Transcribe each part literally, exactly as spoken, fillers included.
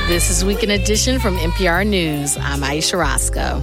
This is Weekend Edition from N P R News. I'm Aisha Roscoe.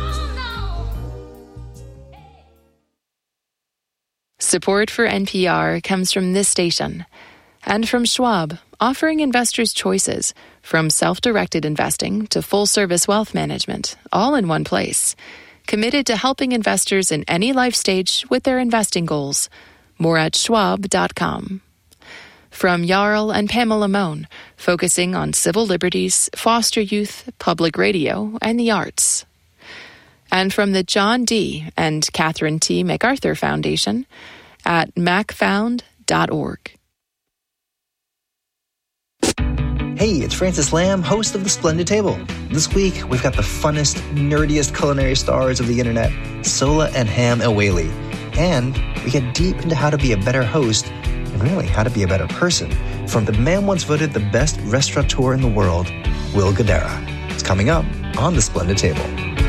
Support for N P R comes from this station and from Schwab, offering investors choices from self-directed investing to full-service wealth management, all in one place. Committed to helping investors in any life stage with their investing goals. More at schwab dot com. From Jarl and Pamela Mohn, focusing on civil liberties, foster youth, public radio, and the arts. And from the John D. and Catherine T. MacArthur Foundation at mac found dot org. Hey, it's Francis Lamb, host of The Splendid Table. This week, we've got the funnest, nerdiest culinary stars of the internet, Sola and Ham Awali. And we get deep into how to be a better host and really how to be a better person from the man once voted the best restaurateur in the world, Will Guidara. It's coming up on The Splendid Table.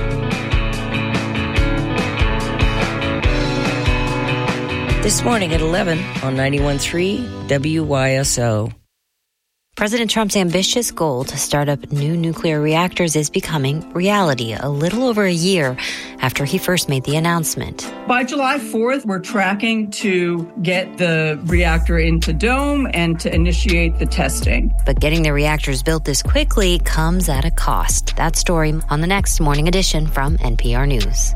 This morning at eleven on ninety-one point three W Y S O. President Trump's ambitious goal to start up new nuclear reactors is becoming reality a little over a year after he first made the announcement. By July fourth, we're tracking to get the reactor into dome and to initiate the testing. But getting the reactors built this quickly comes at a cost. That story on the next Morning Edition from N P R News.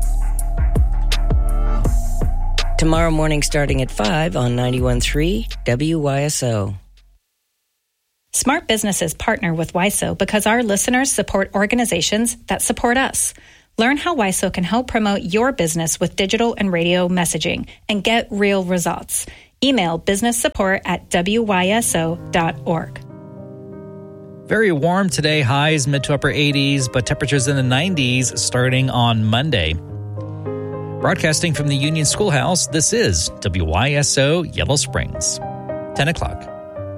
Tomorrow morning starting at five on ninety-one point three W Y S O. Smart businesses partner with W I S O because our listeners support organizations that support us. Learn how W I S O can help promote your business with digital and radio messaging and get real results. Email business support at w y s o dot org. Very warm today, highs mid to upper eighties, but temperatures in the nineties starting on Monday. Broadcasting from the Union Schoolhouse, this is W Y S O Yellow Springs. ten o'clock.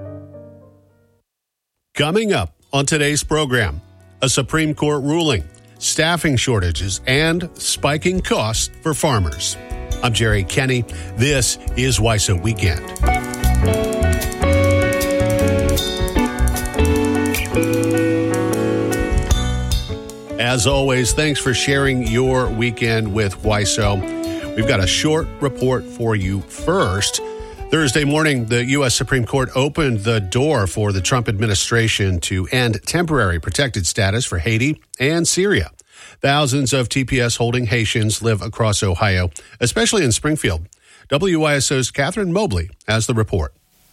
Coming up on today's program, a Supreme Court ruling, staffing shortages, and spiking costs for farmers. I'm Jerry Kenny. This is W I S O Weekend. As always, thanks for sharing your weekend with W I S O. We've got a short report for you first. Thursday morning, the U S Supreme Court opened the door for the Trump administration to end temporary protected status for Haiti and Syria. Thousands of T P S holding Haitians live across Ohio, especially in Springfield. W Y S O's Catherine Mobley has the report.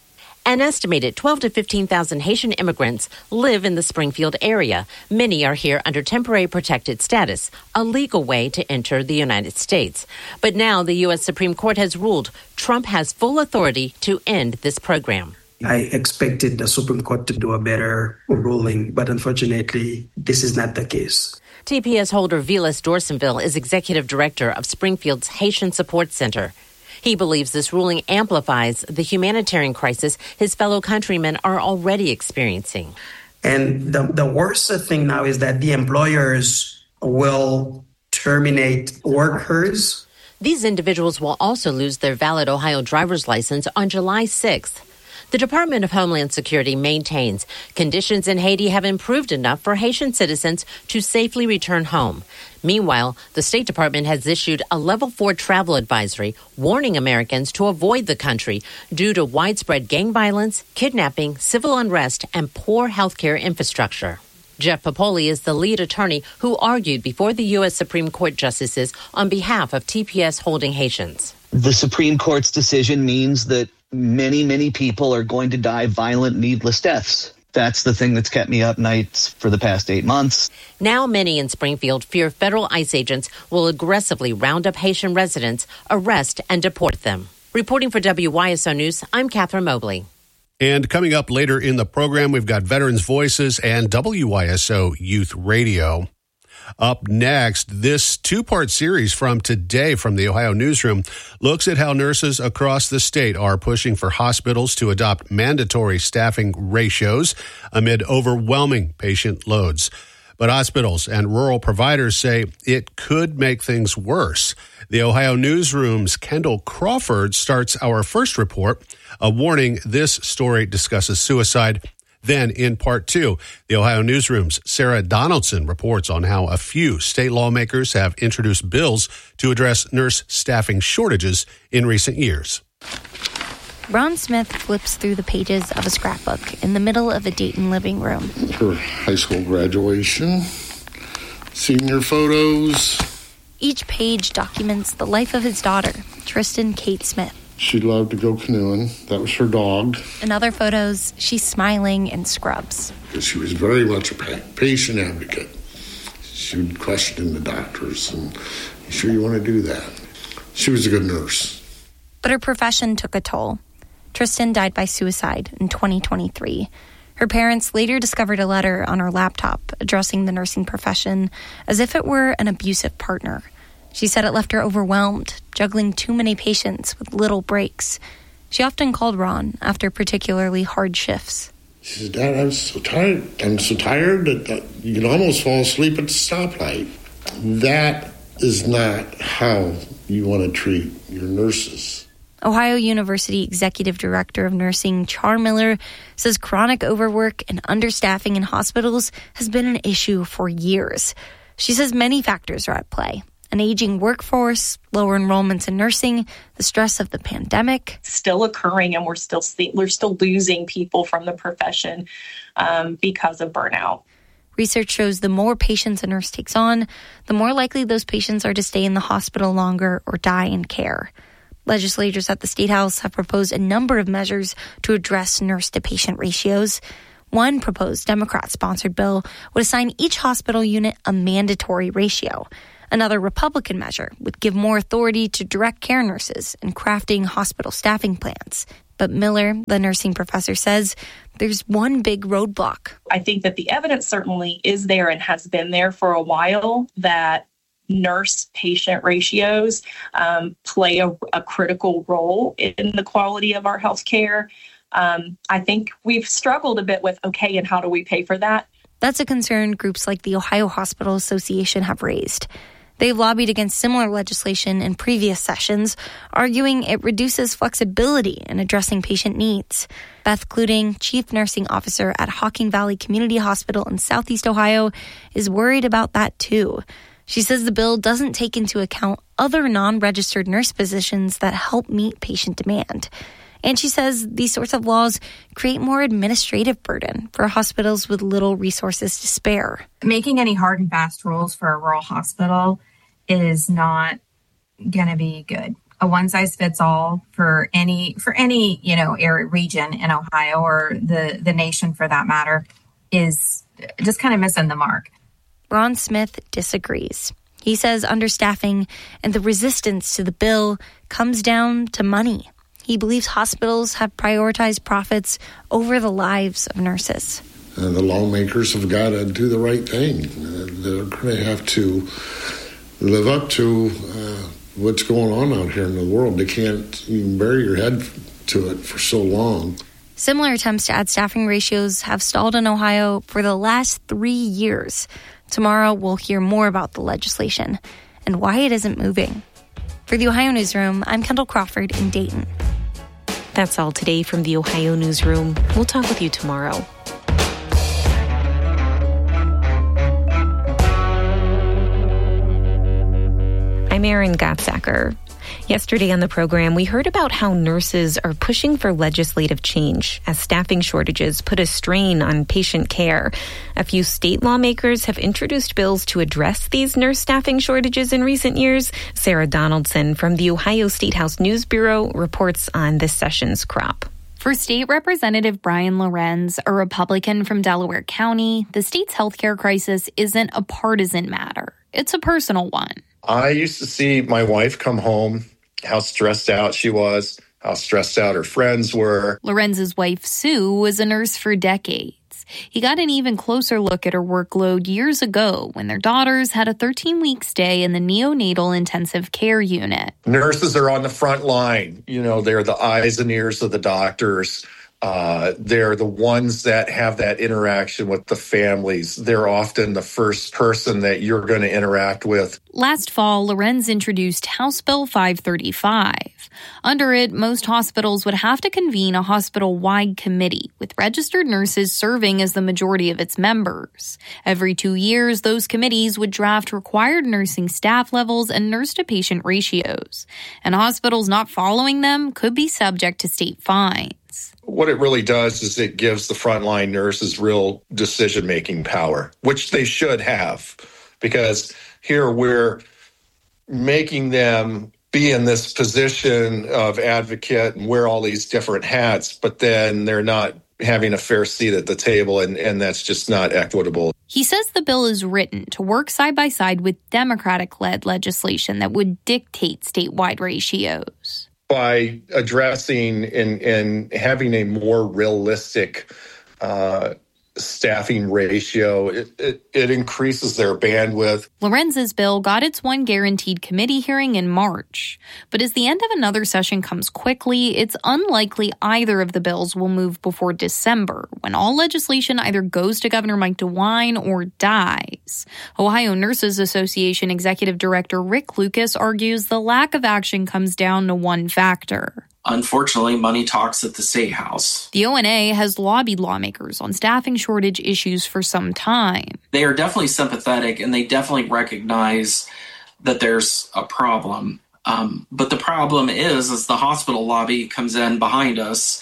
An estimated twelve to fifteen thousand Haitian immigrants live in the Springfield area. Many are here under temporary protected status, a legal way to enter the United States. But now the U S Supreme Court has ruled Trump has full authority to end this program. I expected the Supreme Court to do a better ruling, but unfortunately, this is not the case. T P S holder Vilas Dorsonville is executive director of Springfield's Haitian Support Center. He believes this ruling amplifies the humanitarian crisis his fellow countrymen are already experiencing. And the, the worst thing now is that the employers will terminate workers. These individuals will also lose their valid Ohio driver's license on July sixth. The Department of Homeland Security maintains conditions in Haiti have improved enough for Haitian citizens to safely return home. Meanwhile, the State Department has issued a level four travel advisory warning Americans to avoid the country due to widespread gang violence, kidnapping, civil unrest, and poor health care infrastructure. Jeff Popoli is the lead attorney who argued before the U S Supreme Court justices on behalf of T P S holding Haitians. The Supreme Court's decision means that many, many people are going to die violent, needless deaths. That's the thing that's kept me up nights for the past eight months. Now many in Springfield fear federal ICE agents will aggressively round up Haitian residents, arrest, and deport them. Reporting for W Y S O News, I'm Catherine Mobley. And coming up later in the program, we've got Veterans Voices and W Y S O Youth Radio. Up next, this two-part series from today from the Ohio Newsroom looks at how nurses across the state are pushing for hospitals to adopt mandatory staffing ratios amid overwhelming patient loads. But hospitals and rural providers say it could make things worse. The Ohio Newsroom's Kendall Crawford starts our first report. A warning, this story discusses suicide. Then in part two, the Ohio Newsroom's Sarah Donaldson reports on how a few state lawmakers have introduced bills to address nurse staffing shortages in recent years. Ron Smith flips through the pages of a scrapbook in the middle of a Dayton living room. Her high school graduation, senior photos. Each page documents the life of his daughter, Tristan Kate Smith. She loved to go canoeing. That was her dog. In other photos, she's smiling in scrubs. She was very much a patient advocate. She would question the doctors, and you sure you want to do that? She was a good nurse. But her profession took a toll. Tristan died by suicide in twenty twenty-three. Her parents later discovered a letter on her laptop addressing the nursing profession as if it were an abusive partner. She said it left her overwhelmed, juggling too many patients with little breaks. She often called Ron after particularly hard shifts. She said, Dad, I'm so tired. I'm so tired that you can almost fall asleep at the stoplight. That is not how you want to treat your nurses. Ohio University Executive Director of Nursing Char Miller says chronic overwork and understaffing in hospitals has been an issue for years. She says many factors are at play. An aging workforce, lower enrollments in nursing, the stress of the pandemic. Still occurring, and we're still we're still losing people from the profession um, because of burnout. Research shows the more patients a nurse takes on, the more likely those patients are to stay in the hospital longer or die in care. Legislators at the State House have proposed a number of measures to address nurse-to-patient ratios. One proposed Democrat-sponsored bill would assign each hospital unit a mandatory ratio. Another Republican measure would give more authority to direct care nurses in crafting hospital staffing plans. But Miller, the nursing professor, says there's one big roadblock. I think that the evidence certainly is there and has been there for a while that nurse-patient ratios um, play a, a critical role in the quality of our health care. Um, I think we've struggled a bit with, okay, and how do we pay for that? That's a concern groups like the Ohio Hospital Association have raised. They've lobbied against similar legislation in previous sessions, arguing it reduces flexibility in addressing patient needs. Beth Cluting, Chief Nursing Officer at Hocking Valley Community Hospital in Southeast Ohio, is worried about that too. She says the bill doesn't take into account other non-registered nurse positions that help meet patient demand. And she says these sorts of laws create more administrative burden for hospitals with little resources to spare. Making any hard and fast rules for a rural hospital is not going to be good. A one-size-fits-all for any for any you know area region in Ohio or the the nation for that matter is just kind of missing the mark. Ron Smith disagrees. He says understaffing and the resistance to the bill comes down to money. He believes hospitals have prioritized profits over the lives of nurses. Uh, the lawmakers have got to do the right thing. Uh, they're going to have to live up to uh, what's going on out here in the world. They can't even bury your head to it for so long. Similar attempts to add staffing ratios have stalled in Ohio for the last three years. Tomorrow, we'll hear more about the legislation and why it isn't moving. For the Ohio Newsroom, I'm Kendall Crawford in Dayton. That's all today from the Ohio Newsroom. We'll talk with you tomorrow. I'm Erin Gottsacker. Yesterday on the program, we heard about how nurses are pushing for legislative change as staffing shortages put a strain on patient care. A few state lawmakers have introduced bills to address these nurse staffing shortages in recent years. Sarah Donaldson from the Ohio State House News Bureau reports on this session's crop. For State Representative Brian Lorenz, a Republican from Delaware County, the state's healthcare crisis isn't a partisan matter. It's a personal one. I used to see my wife come home, how stressed out she was, how stressed out her friends were. Lorenz's wife, Sue, was a nurse for decades. He got an even closer look at her workload years ago when their daughters had a thirteen-week stay in the neonatal intensive care unit. Nurses are on the front line. You know, they're the eyes and ears of the doctors. Uh, they're the ones that have that interaction with the families. They're often the first person that you're going to interact with. Last fall, Lorenz introduced House Bill five thirty-five. Under it, most hospitals would have to convene a hospital-wide committee with registered nurses serving as the majority of its members. Every two years, those committees would draft required nursing staff levels and nurse-to-patient ratios. And hospitals not following them could be subject to state fines. What it really does is it gives the frontline nurses real decision-making power, which they should have, because here we're making them be in this position of advocate and wear all these different hats, but then they're not having a fair seat at the table, and, and that's just not equitable. He says the bill is written to work side by side with Democratic-led legislation that would dictate statewide ratios. By addressing and, and having a more realistic uh, staffing ratio, it, it, it increases their bandwidth. Lorenz's bill got its one guaranteed committee hearing in March. But as the end of another session comes quickly, it's unlikely either of the bills will move before December, when all legislation either goes to Governor Mike DeWine or dies. Ohio Nurses Association Executive Director Rick Lucas argues the lack of action comes down to one factor. Unfortunately, money talks at the State House. The O N A has lobbied lawmakers on staffing shortage issues for some time. They are definitely sympathetic, and they definitely recognize that there's a problem. Um, but the problem is, is the hospital lobby comes in behind us,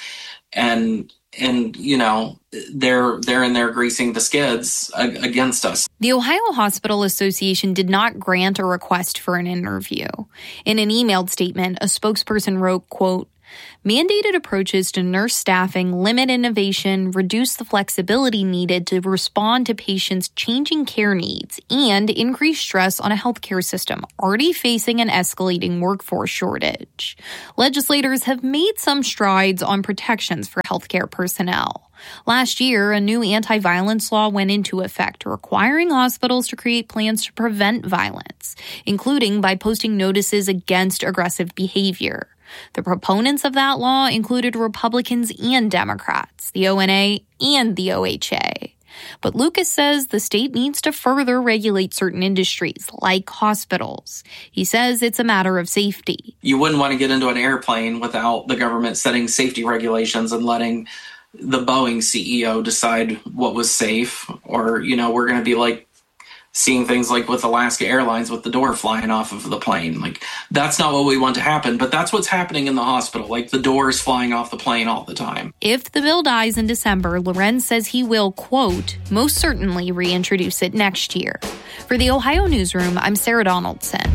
and and you know they're they're in there greasing the skids against us. The Ohio Hospital Association did not grant a request for an interview. In an emailed statement, a spokesperson wrote, quote, "Mandated approaches to nurse staffing limit innovation, reduce the flexibility needed to respond to patients' changing care needs, and increase stress on a healthcare system already facing an escalating workforce shortage. Legislators have made some strides on protections for healthcare personnel. Last year, a new anti-violence law went into effect, requiring hospitals to create plans to prevent violence, including by posting notices against aggressive behavior. The proponents of that law included Republicans and Democrats, the O N A and the O H A. But Lucas says the state needs to further regulate certain industries, like hospitals. He says it's a matter of safety. You wouldn't want to get into an airplane without the government setting safety regulations and letting the Boeing C E O decide what was safe. Or, you know, we're going to be like seeing things like with Alaska Airlines with the door flying off of the plane. Like, that's not what we want to happen, but that's what's happening in the hospital. Like, the doors flying off the plane all the time. If the bill dies in December, Lorenz says he will, quote, most certainly reintroduce it next year. For the Ohio Newsroom, I'm Sarah Donaldson.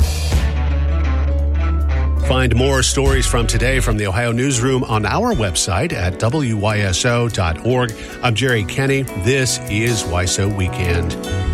Find more stories from today from the Ohio Newsroom on our website at W Y S O dot org. I'm Jerry Kenny. This is W Y S O Weekend.